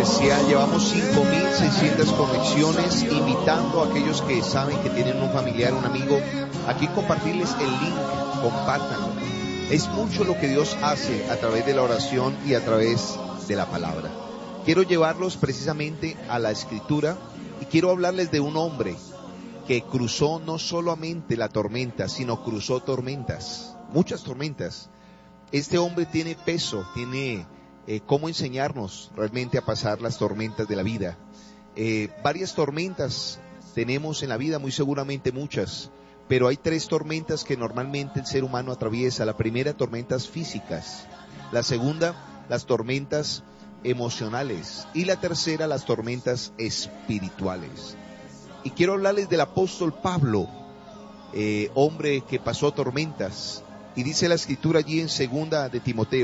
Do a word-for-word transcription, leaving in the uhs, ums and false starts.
especial. Llevamos cinco mil seiscientas conexiones, invitando a aquellos que saben que tienen un familiar, un amigo, aquí compartirles el link, compártanlo. Es mucho lo que Dios hace a través de la oración y a través de la palabra. Quiero llevarlos precisamente a la Escritura y quiero hablarles de un hombre que cruzó no solamente la tormenta, sino cruzó tormentas, muchas tormentas. Este hombre tiene peso, tiene eh, cómo enseñarnos realmente a pasar las tormentas de la vida. Eh, varias tormentas tenemos en la vida, muy seguramente muchas, pero hay tres tormentas que normalmente el ser humano atraviesa. La primera, tormentas físicas; la segunda, las tormentas emocionales; y la tercera, las tormentas espirituales. Y quiero hablarles del apóstol Pablo, eh, hombre que pasó tormentas. Y dice la Escritura allí en segunda de Timoteo,